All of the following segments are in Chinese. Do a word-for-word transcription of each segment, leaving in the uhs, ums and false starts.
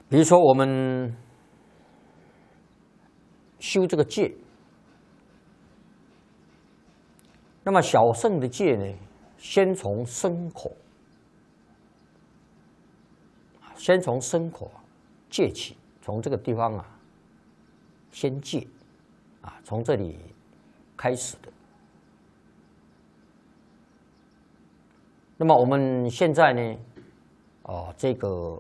比如说我们修这个戒，那么小乘的戒呢，先从身口，先从身口戒起，从这个地方啊，先戒，啊，从这里开始的。那么我们现在呢，哦，这个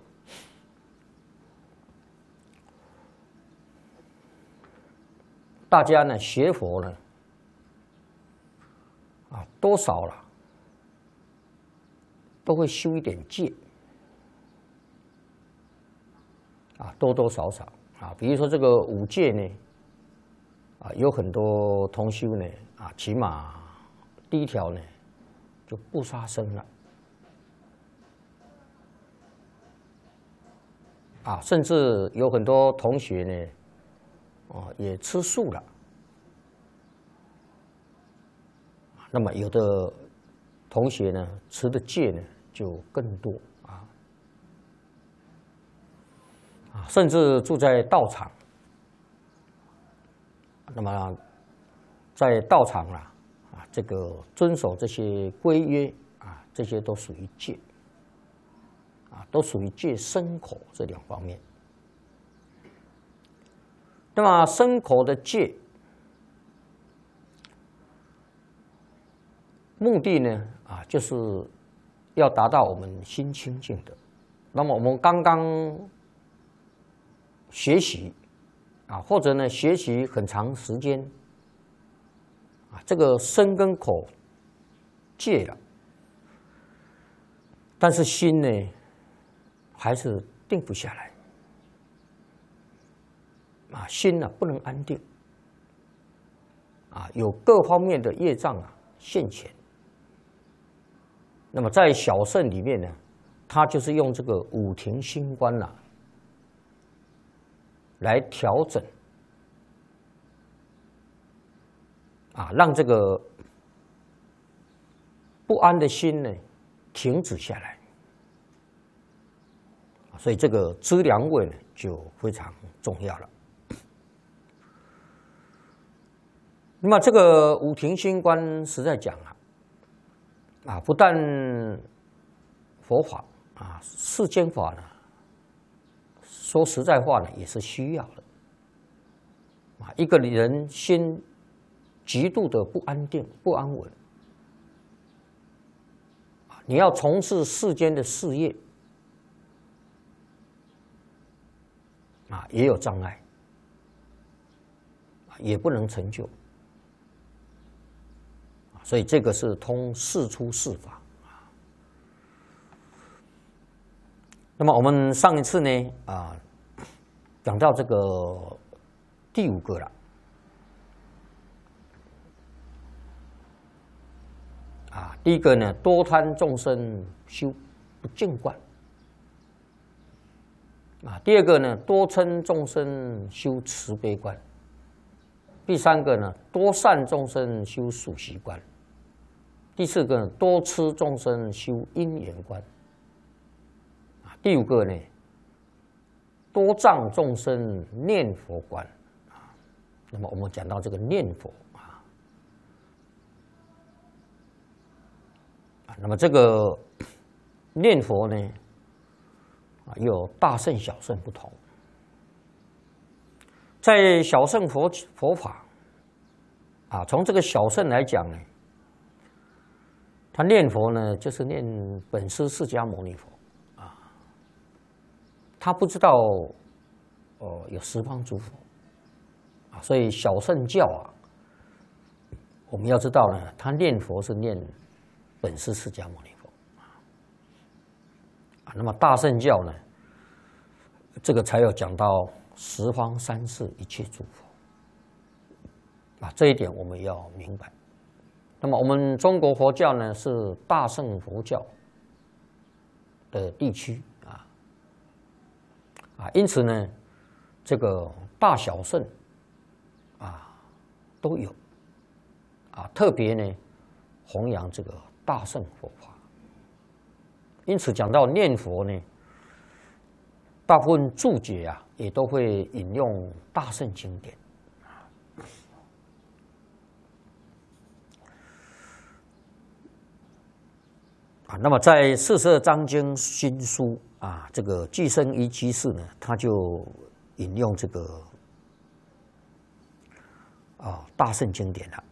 大家呢学佛呢，啊，多少了都会修一点戒，啊，多多少少啊，比如说这个五戒呢，啊，有很多同修呢，啊，起码第一条呢，就不杀生了，啊，甚至有很多同学呢，哦，也吃素了。那么有的同学呢，持的戒呢就更多啊，啊，甚至住在道场，那么在道场啊，啊，这个遵守这些规约啊，这些都属于戒，啊，都属于戒身口这两方面。那么身口的戒，目的呢，啊，就是要达到我们心清净的。那么我们刚刚学习啊，或者呢学习很长时间啊，这个身跟口戒了，但是心呢还是定不下来啊，心呢不能安定啊，有各方面的业障啊现前。那么在小乘里面呢，它就是用这个五停心观呐、啊，来调整啊，让这个不安的心呢停止下来。所以这个知良位呢就非常重要了。那么这个五停心观实在讲啊。啊，不但佛法啊，世间法呢，说实在话呢，也是需要的。啊，一个人心极度的不安定、不安稳，啊，你要从事世间的事业，啊，也有障碍，啊，也不能成就。所以这个是通世出世法啊。那么我们上一次呢啊讲到这个第五个了啊，第一个呢多贪众生修不净观啊，第二个呢多嗔众生修慈悲观，第三个呢多善众生修属习观。第四个多痴众生修因缘观，啊，第五个呢多障众生念佛观，啊，那么我们讲到这个念佛啊，啊，那么这个念佛呢，啊，有大乘小乘不同，在小乘佛佛法，啊，从这个小乘来讲呢。他念佛呢，就是念本师释迦牟尼佛啊，他不知道哦、呃、有十方诸佛啊，所以小乘教啊，我们要知道呢，他念佛是念本师释迦牟尼佛啊，那么大乘教呢，这个才有讲到十方三世一切诸佛啊，这一点我们要明白。那么我们中国佛教呢是大乘佛教的地区啊，啊，因此呢，这个大小乘啊都有啊，特别呢弘扬这个大乘佛法。因此讲到念佛呢， 大部分注解啊，也都会引用大圣经典。啊，那么在四十二章经新书啊，这个寄生于居士呢，他就引用这个啊大圣经典了。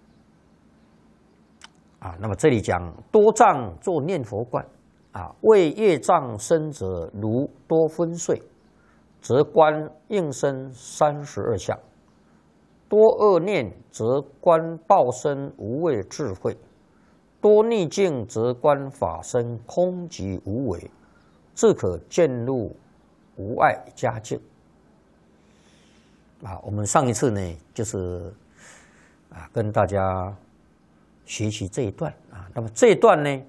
啊，那么这里讲多障作念佛观。啊，为业障生者，如多分碎，则观应生三十二相；多恶念，则观报身无畏智慧；多逆境，则观法身空寂无为，自可见入无碍佳境。啊，我们上一次呢，就是啊跟大家学习这一段啊，那么这一段呢，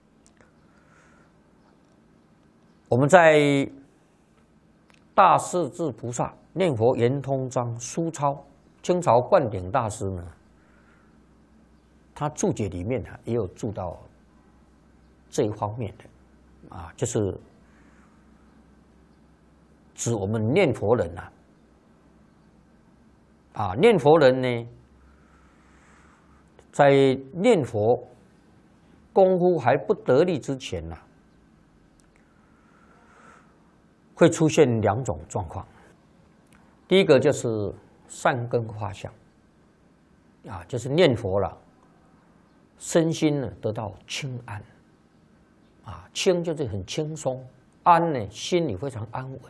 我们在大势至菩萨念佛圆通章书抄，清朝灌顶大师呢，他注解里面啊也有注到这一方面的啊，就是指我们念佛人呐，啊，念佛人呢，在念佛功夫还不得力之前呐、啊。会出现两种状况，第一个就是善根发相，啊，就是念佛了，身心呢得到轻安，啊，轻就是很轻松，安呢心里非常安稳，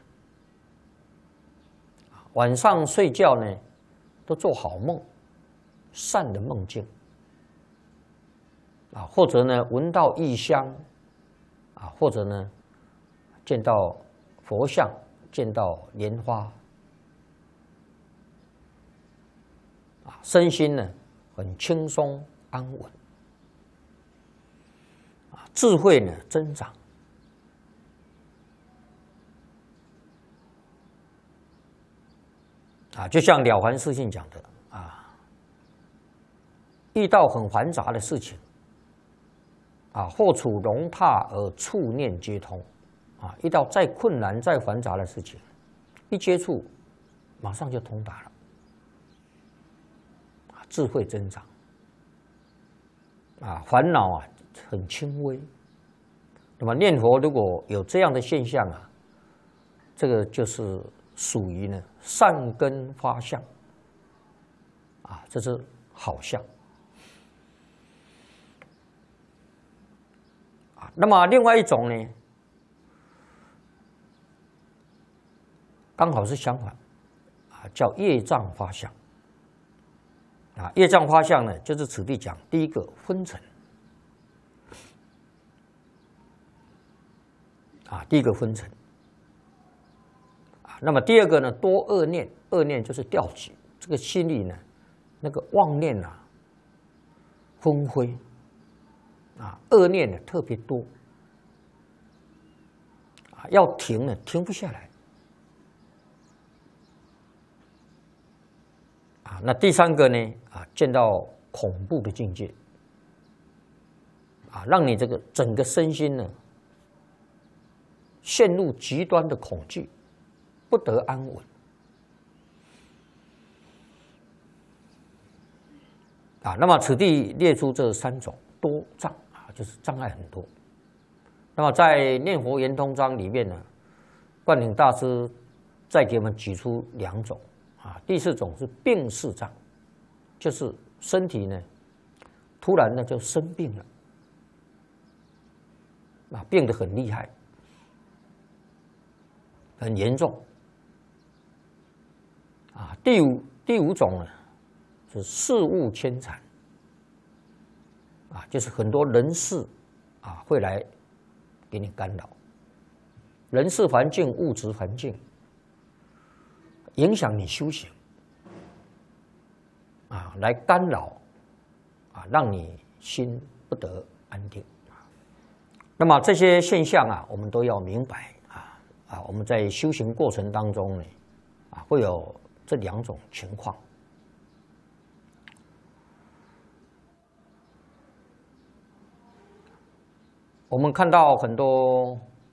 晚上睡觉呢都做好梦，善的梦境，啊，或者呢闻到异香，啊，或者呢见到佛像，见到莲花，啊，身心呢很轻松安稳，啊，智慧呢增长，啊，就像《了凡四训》讲的啊，遇到很繁杂的事情，啊，或处龙榻而触念皆通。啊，遇到再困难、再繁杂的事情，一接触，马上就通达了，啊，智慧增长，啊，烦恼啊很轻微。那么念佛如果有这样的现象啊，这个就是属于呢善根发相，啊，这是好相。啊，那么另外一种呢？刚好是相反，啊，叫业障发相。啊，业障发相呢，就是此地讲第一个昏沉，啊，第一个昏沉，啊，那么第二个呢，多恶念，恶念就是掉举，这个心里呢，那个妄念啊，昏灰，啊，恶念呢特别多，啊，要停呢停不下来。那第三个呢？啊，见到恐怖的境界，啊，让你这个整个身心呢，陷入极端的恐惧，不得安稳。啊，那么此地列出这三种多障啊，就是障碍很多。那么在《念佛圆通章》里面呢，灌顶大师再给我们举出两种。啊，第四种是病逝障，就是身体呢突然呢就生病了，啊，病得很厉害，很严重。啊，第五第五种呢是事物牵缠，啊，就是很多人事啊会来给你干扰，人事环境、物质环境。影响你修行，啊，来干扰，啊，让你心不得安定。那么这些现象啊，我们都要明白啊啊，我们在修行过程当中呢，啊，会有这两种情况。我们看到很多